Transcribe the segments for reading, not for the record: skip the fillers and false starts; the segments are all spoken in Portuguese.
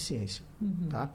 deficiência. Tá?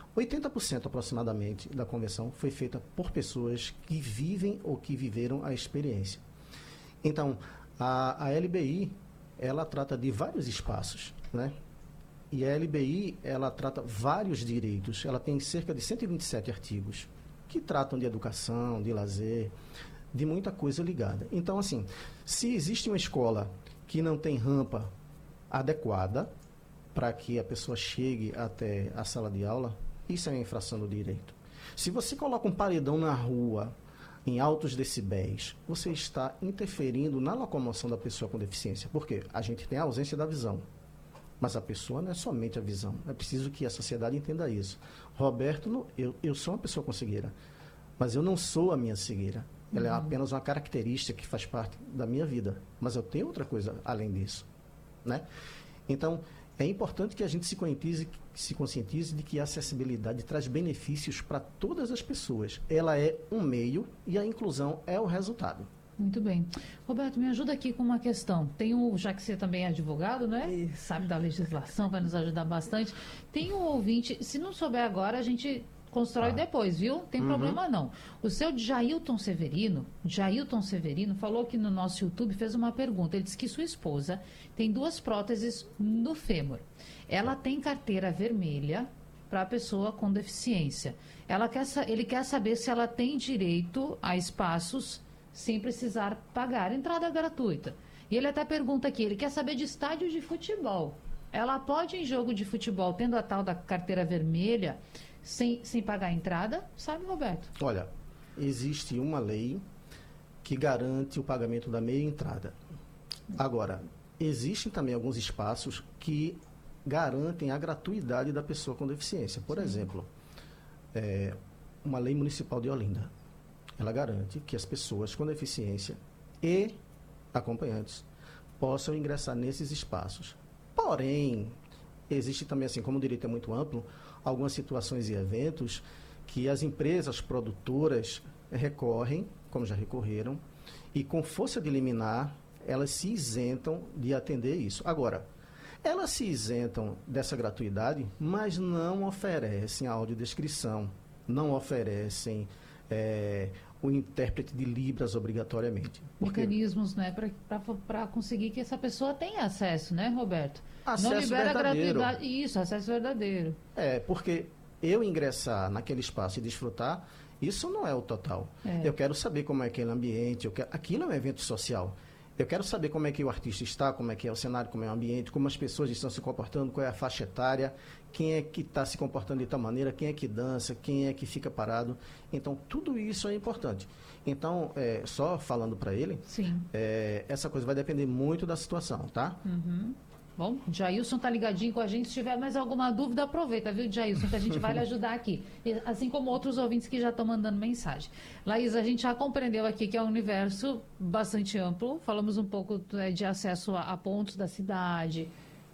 80% aproximadamente da convenção foi feita por pessoas que vivem ou que viveram a experiência. Então, a LBI, ela trata de vários espaços, né? E a LBI, ela trata vários direitos. Ela tem cerca de 127 artigos que tratam de educação, de lazer, de muita coisa ligada. Então, assim, se existe uma escola que não tem rampa adequada para que a pessoa chegue até a sala de aula, isso é uma infração do direito. Se você coloca um paredão na rua em altos decibéis, você está interferindo na locomoção da pessoa com deficiência. Por quê? A gente tem a ausência da visão. Mas a pessoa não é somente a visão. É preciso que a sociedade entenda isso. Roberto, eu sou uma pessoa com cegueira, mas eu não sou a minha cegueira. Ela é apenas uma característica que faz parte da minha vida. Mas eu tenho outra coisa além disso, né? Então, é importante que a gente se conscientize de que a acessibilidade traz benefícios para todas as pessoas. Ela é um meio e a inclusão é o resultado. Muito bem. Roberto, me ajuda aqui com uma questão. Já que você também é advogado, né? E sabe da legislação, vai nos ajudar bastante. Tem um ouvinte, se não souber agora, a gente constrói depois, viu? Tem problema não. O seu Jailton Severino falou aqui no nosso YouTube, fez uma pergunta. Ele disse que sua esposa tem 2 próteses no fêmur. Ela tem carteira vermelha para a pessoa com deficiência. Ele quer saber se ela tem direito a espaços sem precisar pagar entrada gratuita. E ele até pergunta aqui, ele quer saber de estádio de futebol. Ela pode ir em jogo de futebol tendo a tal da carteira vermelha sem pagar entrada? Sabe, Roberto? Olha, existe uma lei que garante o pagamento da meia entrada. Agora, existem também alguns espaços que garantem a gratuidade da pessoa com deficiência. Por exemplo, uma lei municipal de Olinda. Ela garante que as pessoas com deficiência e acompanhantes possam ingressar nesses espaços. Porém, existe também, assim, como o direito é muito amplo, algumas situações e eventos que as empresas produtoras recorrem, como já recorreram, e com força de liminar, elas se isentam de atender isso. Agora, elas se isentam dessa gratuidade, mas não oferecem a audiodescrição, não oferecem o intérprete de Libras obrigatoriamente. Mecanismos, né, para conseguir que essa pessoa tenha acesso, né, Roberto? Acesso não libera verdadeiro. Gratuidade. Isso, acesso verdadeiro. Porque eu ingressar naquele espaço e desfrutar, isso não é o total. Eu quero saber como é aquele ambiente, aquilo é um evento social. Eu quero saber como é que o artista está, como é que é o cenário, como é o ambiente, como as pessoas estão se comportando, qual é a faixa etária, quem é que está se comportando de tal maneira, quem é que dança, quem é que fica parado. Então, tudo isso é importante. Então, só falando para ele, essa coisa vai depender muito da situação, tá? Bom, Jailson tá ligadinho com a gente. Se tiver mais alguma dúvida, aproveita, viu, Jailson, que a gente vai lhe ajudar aqui. Assim como outros ouvintes que já estão mandando mensagem. Laís, a gente já compreendeu aqui que é um universo bastante amplo. Falamos um pouco de acesso a pontos da cidade,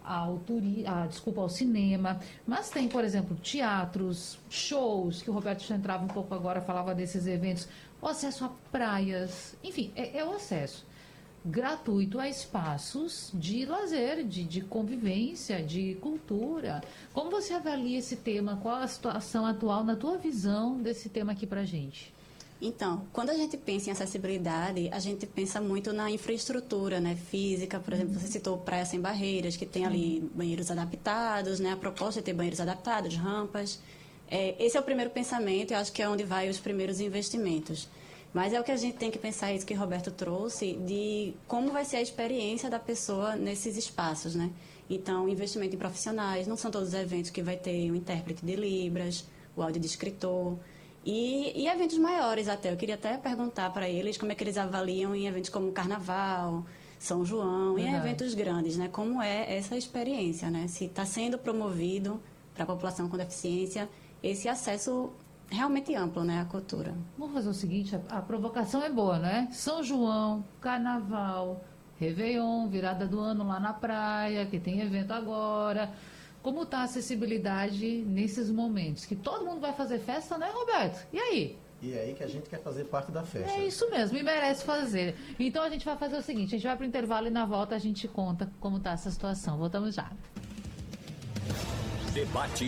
ao cinema. Mas tem, por exemplo, teatros, shows, que o Roberto já entrava um pouco agora, falava desses eventos. O acesso a praias. Enfim, é o acesso gratuito a espaços de lazer, de convivência, de cultura. Como você avalia esse tema? Qual a situação atual, na tua visão, desse tema aqui pra gente? Então, quando a gente pensa em acessibilidade, a gente pensa muito na infraestrutura, né, física. Por exemplo, você citou Praia Sem Barreiras, que tem ali banheiros adaptados, né, a proposta é ter banheiros adaptados, rampas. Esse é o primeiro pensamento, eu acho que é onde vai os primeiros investimentos. Mas é o que a gente tem que pensar, isso que o Roberto trouxe, de como vai ser a experiência da pessoa nesses espaços, né? Então, investimento em profissionais, não são todos os eventos que vai ter o intérprete de Libras, o audiodescritor, e eventos maiores até. Eu queria até perguntar para eles como é que eles avaliam em eventos como Carnaval, São João, e em eventos grandes, né? Como é essa experiência, né? Se está sendo promovido para a população com deficiência esse acesso realmente amplo, né, a cultura. Vamos fazer o seguinte, a provocação é boa, né? São João, Carnaval, Réveillon, virada do ano lá na praia, que tem evento agora. Como está a acessibilidade nesses momentos? Que todo mundo vai fazer festa, né, Roberto? E aí? E é aí que a gente quer fazer parte da festa. É isso mesmo, e merece fazer. Então a gente vai fazer o seguinte, a gente vai para o intervalo e na volta a gente conta como está essa situação. Voltamos já. Debate